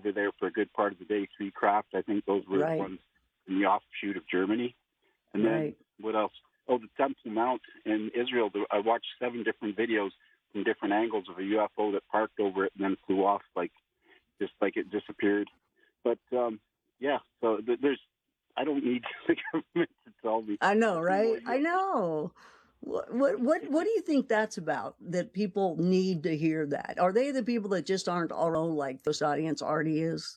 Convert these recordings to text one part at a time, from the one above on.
over there for a good part of the day, 3 craft. I think those were the Right. ones in the offshoot of Germany. And then Right. what else? Oh, the Temple Mount in Israel. I watched 7 different videos from different angles of a UFO that parked over it and then flew off, just like it disappeared. But yeah, so there's. I don't need the government to tell me. I know, There's more right? I UFOs. know. What do you think that's about? That people need to hear that? Are they the people that just aren't all like this audience already is?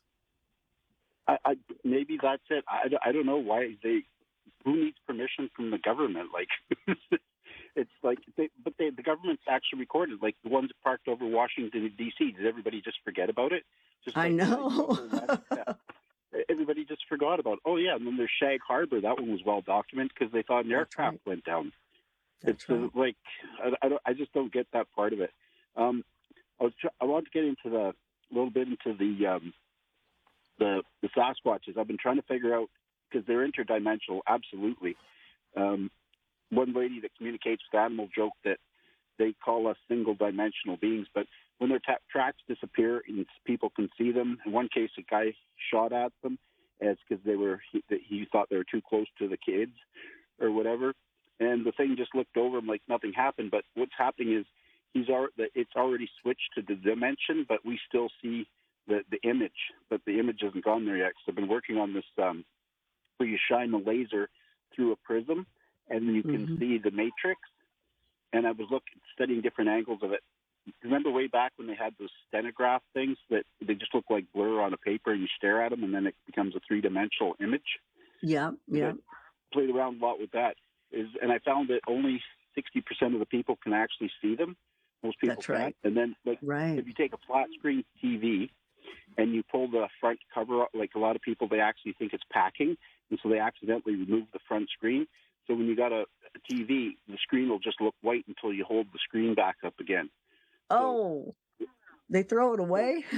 Maybe that's it. I don't know why they. Who needs permission from the government? Like, it's like, the government's actually recorded. Like the ones that parked over Washington D.C. Did everybody just forget about it? Just I like know. everybody just forgot about it. Oh yeah, and then there's Shag Harbor. That one was well documented because they thought an That's aircraft right. went down. It's That's right. like I just don't get that part of it. I want to get into a little bit into the Sasquatches. I've been trying to figure out because they're interdimensional. Absolutely. One lady that communicates with animals joked that they call us single-dimensional beings, but when their tracks disappear and people can see them, in one case a guy shot at them as because he thought they were too close to the kids or whatever, and the thing just looked over him like nothing happened. But what's happening is it's already switched to the dimension, but we still see the image, but the image hasn't gone there yet. So I've been working on this where you shine the laser through a prism and you can Hmm. see the matrix. And I was studying different angles of it. Remember way back when they had those stenograph things that they just look like blur on a paper and you stare at them and then it becomes a 3-dimensional image? Yeah. Yeah. I played around a lot with that. And I found that only 60% of the people can actually see them. Most people That's can't. right. And then, like, Right. if you take a flat screen TV and you pull the front cover up, like a lot of people, they actually think it's packing, and so they accidentally remove the front screen. So when you got a TV, the screen will just look white until you hold the screen back up again. So, Oh, they throw it so away?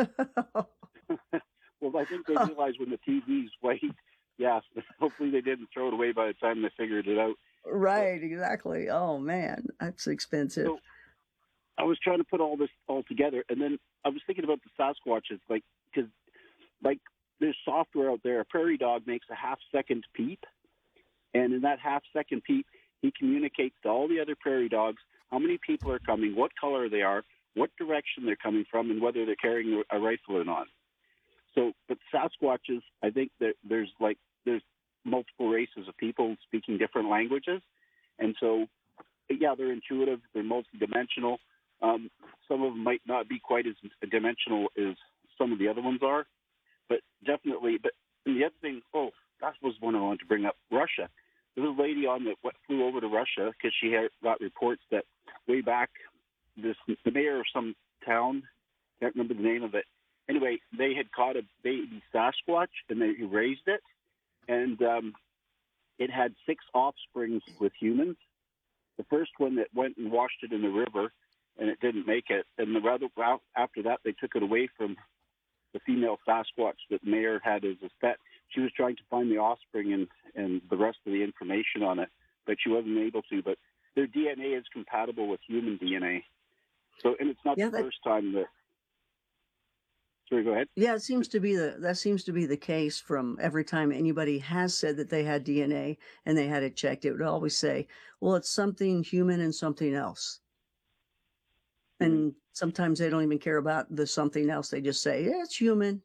well, I think they realize when the TV's white, yeah, hopefully they didn't throw it away by the time they figured it out. But, Right, exactly. Oh man, that's expensive. so I was trying to put all this all together, and then I was thinking about the Sasquatches, because like there's software out there. A prairie dog makes a half-second peep, and in that half-second peep, he communicates to all the other prairie dogs how many people are coming, what color they are, what direction they're coming from, and whether they're carrying a rifle or not. So, but Sasquatches, I think that there's multiple races of people speaking different languages, and so yeah, they're intuitive, they're multidimensional. Some of them might not be quite as dimensional as some of the other ones are, but definitely. But and the other thing, that was one I wanted to bring up. Russia. There was a lady flew over to Russia because she had got reports that way back, the mayor of some town, can't remember the name of it. Anyway, they had caught a baby Sasquatch and they raised it, and it had 6 offsprings with humans. The first one that went and washed it in the river, and it didn't make it. And after that, they took it away from the female Sasquatch that the mayor had as a pet. She was trying to find the offspring and the rest of the information on it, but she wasn't able to. But their DNA is compatible with human DNA. So, and it's not Yeah, the first time that. Sorry, go ahead. it seems to be the case from every time anybody has said that they had DNA and they had it checked. It would always say, "Well, it's something human and something else." Mm-hmm. And sometimes they don't even care about the something else. They just say, "Yeah, it's human."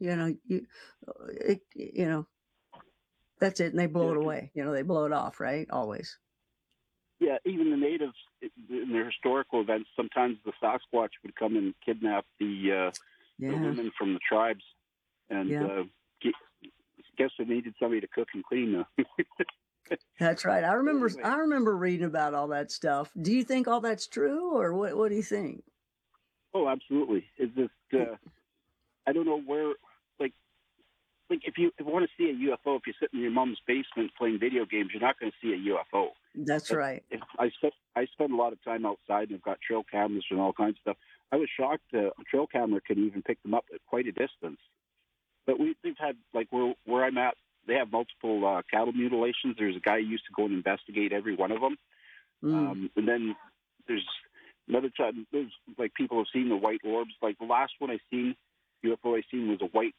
That's it, and they blow Yeah, it away. They blow it off, right? Always. yeah, even the natives in their historical events, sometimes the Sasquatch would come and kidnap the Yeah. women from the tribes, and Yeah. guess they needed somebody to cook and clean them. That's right. I But remember anyway, I remember reading about all that stuff. Do you think all that's true, or what do you think? oh, absolutely. It's just I don't know where, like if you want to see a UFO, if you sit in your mom's basement playing video games, you're not going to see a UFO. That's But right. if I spend a lot of time outside and I've got trail cameras and all kinds of stuff. I was shocked a trail camera can even pick them up at quite a distance. But we've had, like, where I'm at, they have multiple cattle mutilations. There's a guy who used to go and investigate every one of them. Mm. And then there's another time, there's like people have seen the white orbs. Like the last one UFO I seen was a white